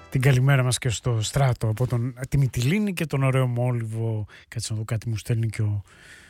Την καλημέρα μας και στο Στράτο από τη Μυτιλήνη και τον ωραίο Μόλιβο. Κάτσε να δω, κάτι μου στέλνει και ο...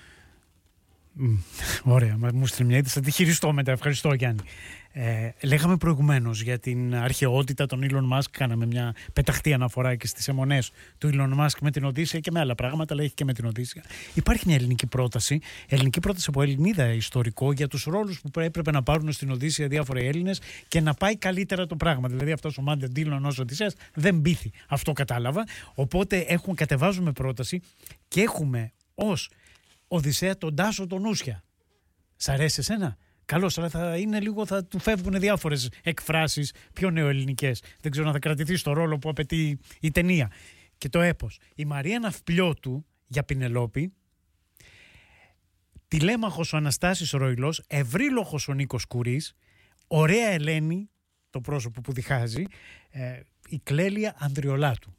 Ωραία, μου στέλνει μια είδηση, θα τη χειριστώ μετά. Ευχαριστώ, Γιάννη. Λέγαμε προηγουμένως για την αρχαιότητα των Elon Musk. Κάναμε μια πεταχτή αναφορά και στις αιμονές του Elon Musk με την Οδύσσεια και με άλλα πράγματα, αλλά έχει και με την Οδύσσεια. Υπάρχει μια ελληνική πρόταση από Ελληνίδα ιστορικό για τους ρόλους που έπρεπε να πάρουν στην Οδύσσεια διάφοροι Έλληνες και να πάει καλύτερα το πράγμα. Δηλαδή αυτός ο Μάντε Ντίλον ως Οδυσσέας δεν πείθει. Αυτό κατάλαβα. Οπότε κατεβάζουμε πρόταση και έχουμε ως Οδυσσέα τον Τάσο τον Ούσια. Σ' αρέσει εσένα? Καλώς, αλλά θα του φεύγουν διάφορες εκφράσεις πιο νεοελληνικές. Δεν ξέρω αν θα κρατηθεί στο ρόλο που απαιτεί η ταινία. Και το έπος. Η Μαρία Ναυπλιώτου για Πινελόπη, Τηλέμαχος ο Αναστάσης Ροϊλός, Ευρύλοχος ο Νίκος Κουρής, Ωραία Ελένη, το πρόσωπο που διχάζει, η Κλέλια Ανδριολάτου.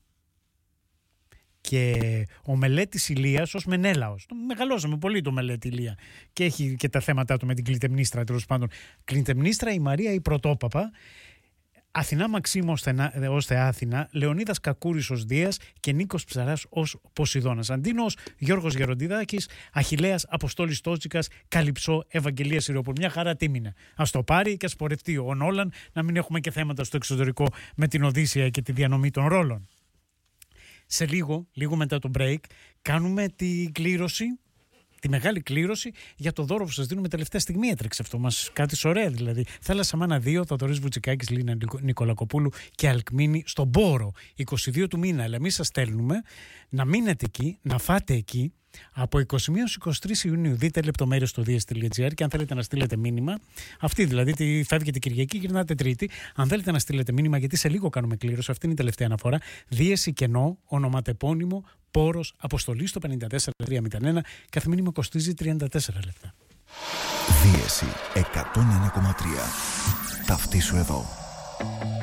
Και ο Μελέτης Ηλίας ως Μενέλαος. Μεγαλώσαμε πολύ το Μελέτη Ηλία και έχει και τα θέματα του με την Κλητεμνίστρα, τέλος πάντων. Κλητεμνίστρα η Μαρία η Πρωτόπαπα, Αθηνά Μαξίμου ως Θεάθηνα, Λεωνίδας Κακούρης ως Δίας και Νίκος Ψαράς ως Ποσειδώνας. Αντίνος Γιώργος Γεροντιδάκης, Αχιλλέας Αποστόλης Τότσικας, Καλυψό Ευαγγελία Σιριοπούλου. Μια χαρά τίμηνε. Ας το πάρει και ας πορευτεί ο Νόλαν, να μην έχουμε και θέματα στο εξωτερικό με την Οδύσσεια και τη διανομή των ρόλων. Σε λίγο μετά το break, κάνουμε την κλήρωση, τη μεγάλη κλήρωση για το δώρο που σας δίνουμε τελευταία στιγμή. Έτρεξε αυτό μας, κάτι σωρέα δηλαδή. Θάλασσα Μάνα 2, Θοδωρής Βουτσικάκης, Λίνα Νικολακοπούλου και Αλκμίνη στον Πόρο, 22 του μήνα. Αλλά εμείς σας στέλνουμε να μείνετε εκεί, να φάτε εκεί. Από 21 έως 23 Ιουνίου δείτε λεπτομέρειες στο dies.gr και αν θέλετε να στείλετε μήνυμα, αυτή δηλαδή φεύγετε Κυριακή, γυρνάτε Τρίτη. Αν θέλετε να στείλετε μήνυμα, γιατί σε λίγο κάνουμε κλήρωση, αυτή είναι η τελευταία αναφορά. Δίεση κενό, ονοματεπώνυμο, Πόρος, αποστολή στο 54301. Κάθε μήνυμα κοστίζει 34 λεπτά. Δίεση 101,3. Ταυτίσου εδώ.